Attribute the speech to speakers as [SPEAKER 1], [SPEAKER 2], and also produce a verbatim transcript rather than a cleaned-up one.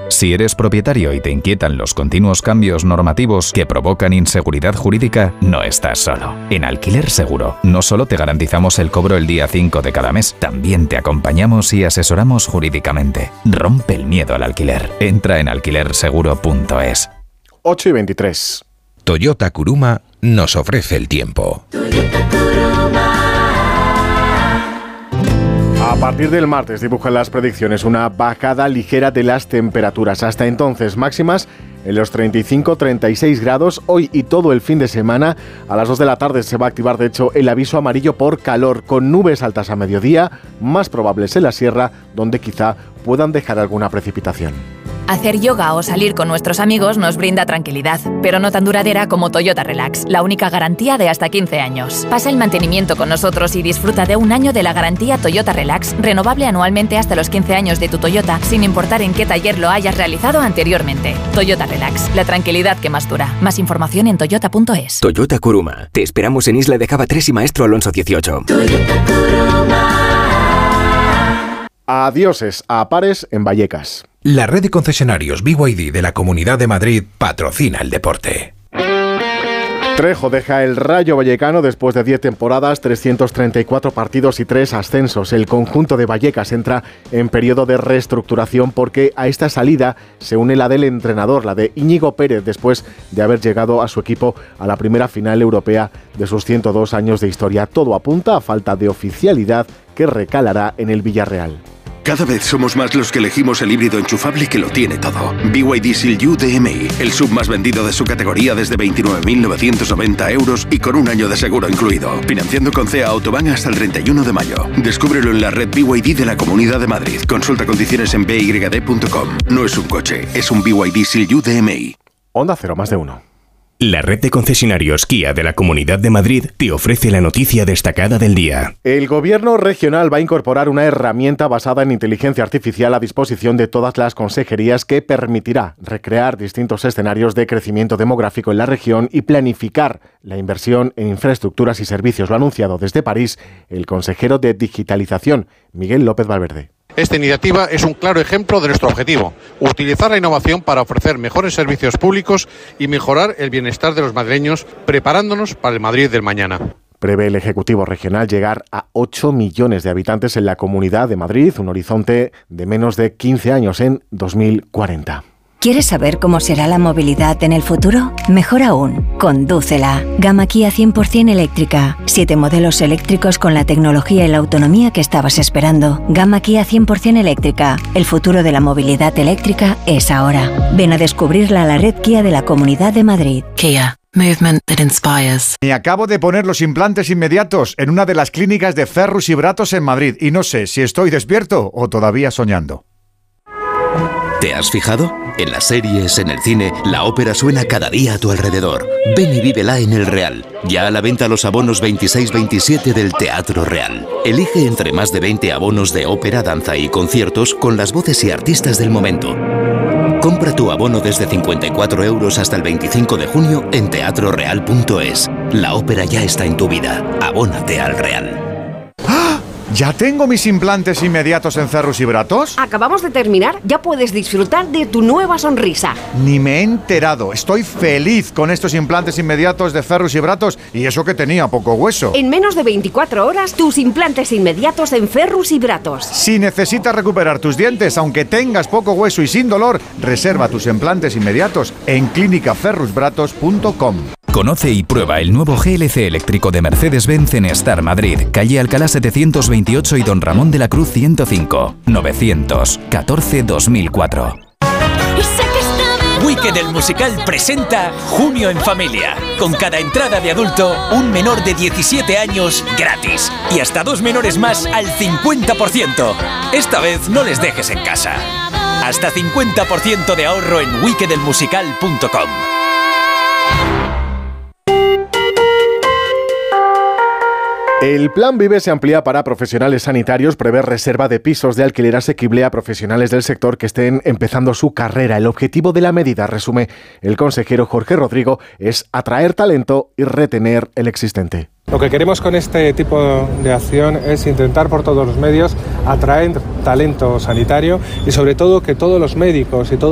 [SPEAKER 1] Si eres propietario y te inquietan los continuos cambios normativos que provocan inseguridad jurídica, no estás solo. En Alquiler Seguro, no solo te garantizamos el cobro el día cinco de cada mes, también te acompañamos y asesoramos jurídicamente. Rompe el miedo al alquiler. Entra en alquiler seguro punto es.
[SPEAKER 2] ocho y veintitrés.
[SPEAKER 3] Toyota Kuruma nos ofrece el tiempo.
[SPEAKER 4] Toyota Kuruma.
[SPEAKER 2] A partir del martes dibujan las predicciones una bajada ligera de las temperaturas. Hasta entonces máximas en los treinta y cinco a treinta y seis grados. Hoy y todo el fin de semana a las dos de la tarde se va a activar de hecho el aviso amarillo por calor, con nubes altas a mediodía, más probables en la sierra, donde quizá puedan dejar alguna precipitación.
[SPEAKER 5] Hacer yoga o salir con nuestros amigos nos brinda tranquilidad, pero no tan duradera como Toyota Relax, la única garantía de hasta quince años. Pasa el mantenimiento con nosotros y disfruta de un año de la garantía Toyota Relax, renovable anualmente hasta los quince años de tu Toyota, sin importar en qué taller lo hayas realizado anteriormente. Toyota Relax, la tranquilidad que más dura. Más información en toyota punto es.
[SPEAKER 6] Toyota Kuruma. Te esperamos en Isla de Java tres y Maestro Alonso dieciocho.
[SPEAKER 4] Toyota Kuruma.
[SPEAKER 2] Adioses a pares en Vallecas.
[SPEAKER 3] La red de concesionarios B Y D de la Comunidad de Madrid patrocina el deporte.
[SPEAKER 2] Trejo deja el Rayo Vallecano después de diez temporadas, trescientos treinta y cuatro partidos y tres ascensos. El conjunto de Vallecas entra en periodo de reestructuración porque a esta salida se une la del entrenador, la de Íñigo Pérez, después de haber llegado a su equipo a la primera final europea de sus ciento dos años de historia. Todo apunta a falta de oficialidad que recalará en el Villarreal.
[SPEAKER 7] Cada vez somos más los que elegimos el híbrido enchufable que lo tiene todo. B Y D Seal U D M I, el sub más vendido de su categoría desde veintinueve mil novecientos noventa euros y con un año de seguro incluido. Financiando con C E A Autobahn hasta el treinta y uno de mayo. Descúbrelo en la red B Y D de la Comunidad de Madrid. Consulta condiciones en b y d punto com. No es un coche, es un B Y D Seal U D M I.
[SPEAKER 2] Onda Cero, más de uno.
[SPEAKER 8] La red de concesionarios Kia de la Comunidad de Madrid te ofrece la noticia destacada del día.
[SPEAKER 2] El gobierno regional va a incorporar una herramienta basada en inteligencia artificial a disposición de todas las consejerías que permitirá recrear distintos escenarios de crecimiento demográfico en la región y planificar la inversión en infraestructuras y servicios. Lo ha anunciado desde París el consejero de Digitalización, Miguel López Valverde.
[SPEAKER 9] Esta iniciativa es un claro ejemplo de nuestro objetivo, utilizar la innovación para ofrecer mejores servicios públicos y mejorar el bienestar de los madrileños, preparándonos para el Madrid del mañana.
[SPEAKER 2] Prevé el Ejecutivo Regional llegar a ocho millones de habitantes en la Comunidad de Madrid, un horizonte de menos de quince años en dos mil cuarenta.
[SPEAKER 10] ¿Quieres saber cómo será la movilidad en el futuro? Mejor aún, condúcela. Gama Kia cien por ciento eléctrica. Siete modelos eléctricos con la tecnología y la autonomía que estabas esperando. Gama Kia cien por ciento eléctrica. El futuro de la movilidad eléctrica es ahora. Ven a descubrirla a la red Kia de la Comunidad de Madrid.
[SPEAKER 11] Kia. Movement that inspires.
[SPEAKER 12] Me acabo de poner los implantes inmediatos en una de las clínicas de Ferrus y Bratos en Madrid y no sé si estoy despierto o todavía soñando.
[SPEAKER 13] ¿Te has fijado? En las series, en el cine, la ópera suena cada día a tu alrededor. Ven y vívela en El Real. Ya a la venta los abonos veintiséis veintisiete del Teatro Real. Elige entre más de veinte abonos de ópera, danza y conciertos con las voces y artistas del momento. Compra tu abono desde cincuenta y cuatro euros hasta el veinticinco de junio en teatro real punto es. La ópera ya está en tu vida. Abónate al Real.
[SPEAKER 12] ¿Ya tengo mis implantes inmediatos en Ferrus y Bratos?
[SPEAKER 14] Acabamos de terminar, ya puedes disfrutar de tu nueva sonrisa.
[SPEAKER 12] Ni me he enterado, estoy feliz con estos implantes inmediatos de Ferrus y Bratos y eso que tenía poco hueso.
[SPEAKER 14] En menos de veinticuatro horas, tus implantes inmediatos en Ferrus y Bratos.
[SPEAKER 12] Si necesitas recuperar tus dientes, aunque tengas poco hueso y sin dolor, reserva tus implantes inmediatos en clínica ferrus bratos punto com.
[SPEAKER 1] Conoce y prueba el nuevo G L C eléctrico de Mercedes-Benz en Star Madrid, calle Alcalá setecientos veintiocho y Don Ramón de la Cruz ciento cinco, novecientos catorce dos mil cuatro.
[SPEAKER 15] Wicked el musical presenta Junio en Familia. Con cada entrada de adulto, un menor de diecisiete años gratis. Y hasta dos menores más al cincuenta por ciento. Esta vez no les dejes en casa. Hasta cincuenta por ciento de ahorro en wicked el musical punto com.
[SPEAKER 2] El Plan Vive se amplía para profesionales sanitarios, prevé reserva de pisos de alquiler asequible a profesionales del sector que estén empezando su carrera. El objetivo de la medida, resume el consejero Jorge Rodrigo, es atraer talento y retener el existente.
[SPEAKER 16] Lo que queremos con este tipo de acción es intentar por todos los medios atraer talento sanitario y sobre todo que todos los médicos y todos